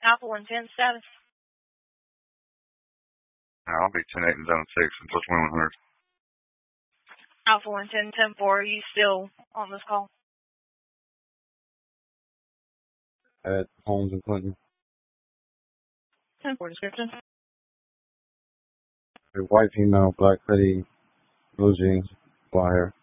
Alpha 110 status. I'll be 10-8 and zone 6 until 2100. Alpha 110, 10-4, are you still on this call? At Holmes and Clinton. 10-4 description. A white female, black hoodie, blue jeans, blonde hair.